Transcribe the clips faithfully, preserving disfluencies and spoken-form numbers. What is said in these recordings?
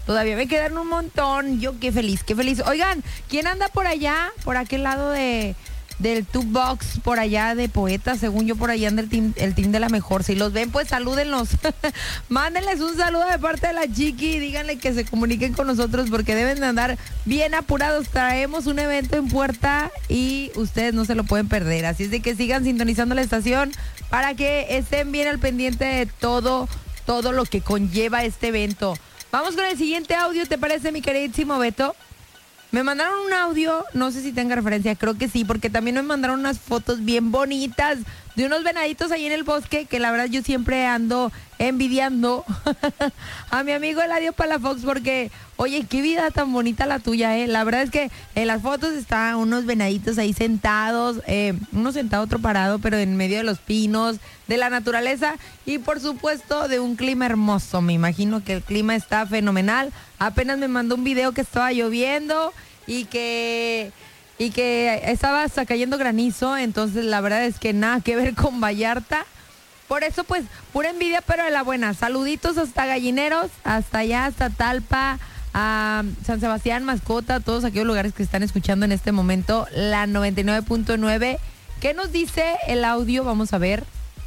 Todavía me quedan un montón. Yo qué feliz, qué feliz. Oigan, ¿quién anda por allá? Por aquel lado de del Two Box, por allá de Poeta, según yo por allá anda el team, el team de la mejor. Si los ven, pues salúdenlos. Mándenles un saludo de parte de la Chiqui y díganle que se comuniquen con nosotros porque deben de andar bien apurados. Traemos un evento en puerta y ustedes no se lo pueden perder. Así es de que sigan sintonizando la estación para que estén bien al pendiente de todo, todo lo que conlleva este evento. Vamos con el siguiente audio, ¿te parece, mi queridísimo Beto? Me mandaron un audio, no sé si tenga referencia, creo que sí, porque también me mandaron unas fotos bien bonitas de unos venaditos ahí en el bosque, que la verdad yo siempre ando envidiando a mi amigo Eladio Palafox, porque, oye, qué vida tan bonita la tuya, ¿eh? La verdad es que en las fotos están unos venaditos ahí sentados, eh, uno sentado, otro parado, pero en medio de los pinos, de la naturaleza y por supuesto de un clima hermoso. Me imagino que el clima está fenomenal. Apenas me mandó un video que estaba lloviendo y que... y que estaba hasta cayendo granizo, entonces la verdad es que nada que ver con Vallarta. Por eso, pues, pura envidia, pero de la buena. Saluditos hasta Gallineros, hasta allá, hasta Talpa, a San Sebastián, Mascota, todos aquellos lugares que están escuchando en este momento la noventa y nueve punto nueve. ¿Qué nos dice el audio? Vamos a ver.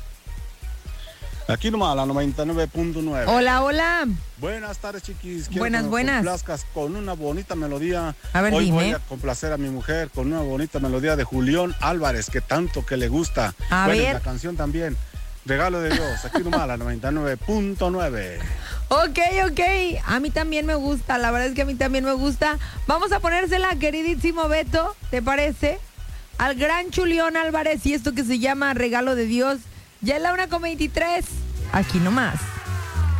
Aquí nomás, la noventa y nueve punto nueve. Hola, hola. Buenas tardes, chiquis. Quiero buenas, que me buenas. complazcas con una bonita melodía. A ver, Hoy dime. voy a complacer a mi mujer con una bonita melodía de Julián Álvarez, que tanto que le gusta. A bueno, ver. la canción también. Regalo de Dios. Aquí nomás, la noventa y nueve punto nueve. Ok, ok. A mí también me gusta. La verdad es que a mí también me gusta. Vamos a ponérsela, queridísimo Beto. ¿Te parece? Al gran Julián Álvarez y esto que se llama Regalo de Dios. Ya es la una con veintitrés. Aquí nomás.